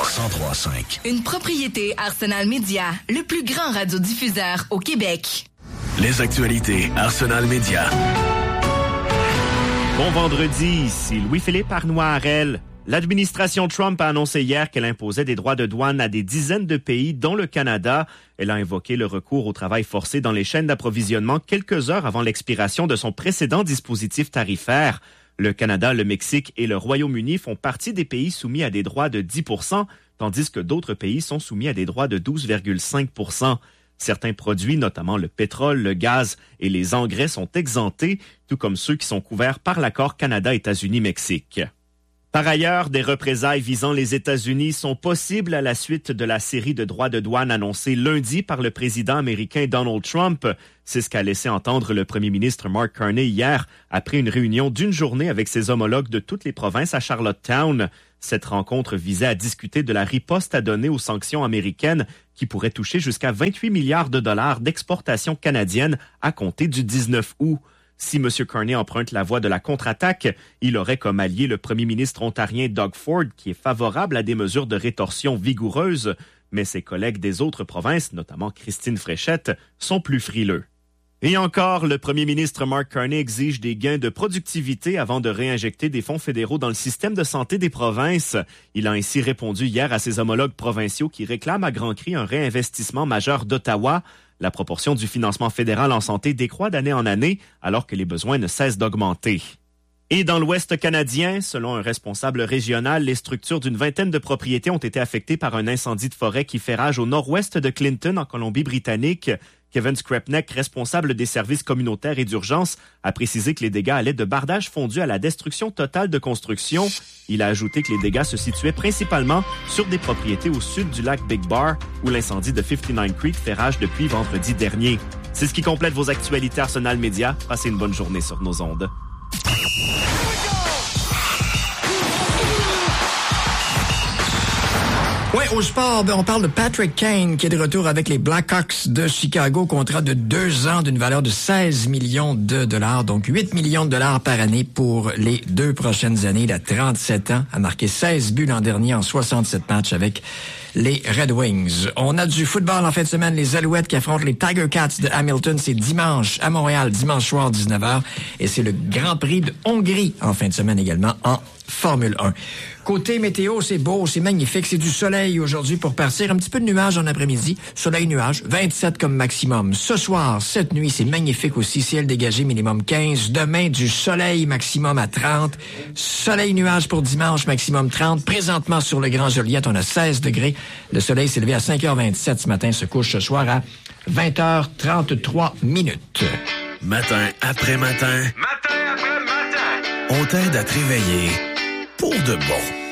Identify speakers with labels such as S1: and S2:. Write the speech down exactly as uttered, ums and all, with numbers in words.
S1: cent trois cinq.
S2: Une propriété Arsenal Media, le plus grand radiodiffuseur au Québec.
S1: Les actualités Arsenal Media.
S3: Bon vendredi, ici Louis-Philippe Arnois-Harel. L'administration Trump a annoncé hier qu'elle imposait des droits de douane à des dizaines de pays, dont le Canada. Elle a invoqué le recours au travail forcé dans les chaînes d'approvisionnement quelques heures avant l'expiration de son précédent dispositif tarifaire. Le Canada, le Mexique et le Royaume-Uni font partie des pays soumis à des droits de dix pour cent, tandis que d'autres pays sont soumis à des droits de douze virgule cinq pour cent. Certains produits, notamment le pétrole, le gaz et les engrais, sont exemptés, tout comme ceux qui sont couverts par l'accord Canada-États-Unis-Mexique. Par ailleurs, des représailles visant les États-Unis sont possibles à la suite de la série de droits de douane annoncés lundi par le président américain Donald Trump. C'est ce qu'a laissé entendre le premier ministre Mark Carney hier, après une réunion d'une journée avec ses homologues de toutes les provinces à Charlottetown. Cette rencontre visait à discuter de la riposte à donner aux sanctions américaines qui pourraient toucher jusqu'à vingt-huit milliards de dollars d'exportations canadiennes à compter du dix-neuf août. Si M. Carney emprunte la voie de la contre-attaque, il aurait comme allié le premier ministre ontarien Doug Ford, qui est favorable à des mesures de rétorsion vigoureuses, mais ses collègues des autres provinces, notamment Christine Fréchette, sont plus frileux. Et encore, le premier ministre Mark Carney exige des gains de productivité avant de réinjecter des fonds fédéraux dans le système de santé des provinces. Il a ainsi répondu hier à ses homologues provinciaux qui réclament à grands cris un réinvestissement majeur d'Ottawa. La proportion du financement fédéral en santé décroît d'année en année, alors que les besoins ne cessent d'augmenter. Et dans l'Ouest canadien, selon un responsable régional, les structures d'une vingtaine de propriétés ont été affectées par un incendie de forêt qui fait rage au nord-ouest de Clinton, en Colombie-Britannique. Kevin Skrepnek, responsable des services communautaires et d'urgence, a précisé que les dégâts allaient de bardage fondu à la destruction totale de construction. Il a ajouté que les dégâts se situaient principalement sur des propriétés au sud du lac Big Bar, où l'incendie de cinquante-neuf Creek fait rage depuis vendredi dernier. C'est ce qui complète vos actualités Arsenal Media. Passez une bonne journée sur nos ondes.
S4: Oui, au sport, ben, on parle de Patrick Kane qui est de retour avec les Blackhawks de Chicago, contrat de deux ans d'une valeur de seize millions de dollars, donc huit millions de dollars par année pour les deux prochaines années. Il a trente-sept ans, a marqué seize buts l'an dernier en soixante-sept matchs avec les Red Wings. On a du football en fin de semaine, les Alouettes qui affrontent les Tiger Cats de Hamilton. C'est dimanche à Montréal, dimanche soir, dix-neuf heures. Et c'est le Grand Prix de Hongrie en fin de semaine également en Formule un. Côté météo, c'est beau, c'est magnifique. C'est du soleil aujourd'hui pour partir. Un petit peu de nuages en après-midi. Soleil, nuage, vingt-sept comme maximum. Ce soir, cette nuit, c'est magnifique aussi. Ciel dégagé, minimum quinze. Demain, du soleil, maximum à trente. Soleil, nuage pour dimanche, maximum trente. Présentement, sur le Grand Joliette, on a seize degrés. Le soleil s'est levé à cinq heures vingt-sept ce matin, se couche ce soir à vingt heures trente-trois minutes.
S1: Matin après matin.
S5: Matin après matin.
S1: On t'aide à te réveiller pour de bon.